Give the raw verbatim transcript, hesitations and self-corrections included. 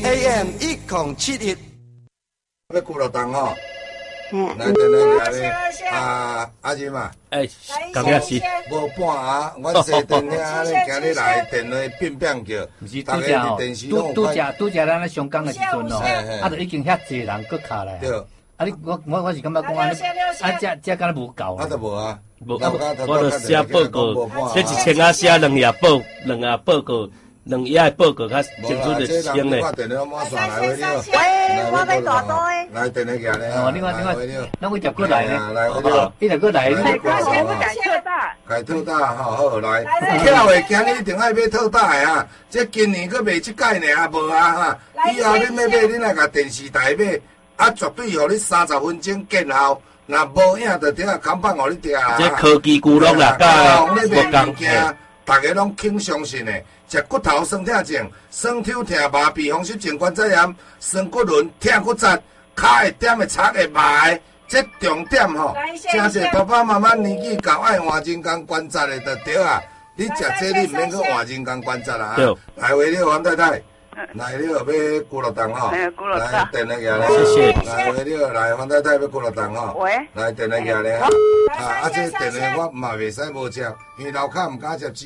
A M 一零七一。 要顾落东吼，来电来家咧，啊阿姨嘛， 哎，感谢是， 无半啊，阮坐电遐安尼今日来电话变变叫， 毋是大拄则吼家伫电视， 拄拄则拄则咱咧上港的时阵哦， 嘿嘿啊，就已经遐济人搁卡来。 对， 啊，你我我我是感觉讲安尼，啊，这这敢若无够啊，都无啊， 无， 我我就写报告，这一千啊写两页报，两页报告。两页的报告较清楚就清嘞。 喂， 我要大多诶。 来电话夹咧。 哦，你看你看，咱会接过来呢。 来，来， 你着过来。 来，我先不改特大。 改特大，好好来。巧诶，今日一定爱买特大诶啊！这今年佫卖即届呢，啊无啊哈。以后你要买，你来甲电视台买，啊绝对互你三十分钟见效。若无影就伫遐扛棒互你听啊。 这科技巨落啦，甲无共件。 大家拢轻相信诶，食骨头酸痛症、酸抽疼麻痹、风湿症、关节炎、酸骨轮、疼骨折、骹会点诶、擦会麻诶，这重点吼，真侪爸爸妈妈年纪大爱换人工关节诶，就对啊。你食这你毋免去换人工关节啦。对。来为了王太太，来了要骨落东吼，来电话下来。 谢谢。 来为了来王太太要骨落东吼， 喂。 来电话下来啊！啊，这电话我嘛袂使无接，因为楼骹毋敢接。